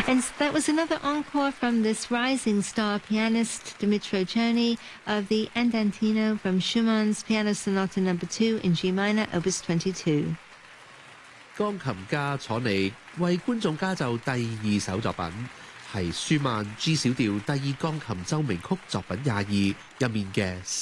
And that was another encore from this rising star pianist Dmitro Cherny of the Andantino from Schumann's Piano Sonata No. 2 in G minor, Opus 22. 鋼琴家楚尼為觀眾加奏第二首作品，係舒曼 G 小調第二鋼琴奏鳴曲作品22入面嘅